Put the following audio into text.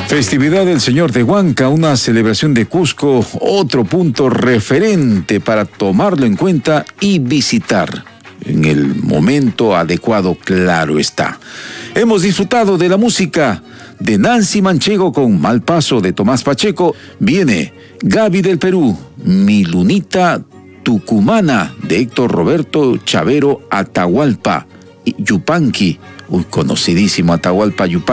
Festividad del Señor de Huanca, una celebración de Cusco, otro punto referente para tomarlo en cuenta y visitar. En el momento adecuado, claro está. Hemos disfrutado de la música de Nancy Manchego con Mal Paso de Tomás Pacheco. Viene Gaby del Perú, Mi Lunita Tucumana de Héctor Roberto Chavero Atahualpa. Yupanqui, conocidísimo Atahualpa Yupanqui.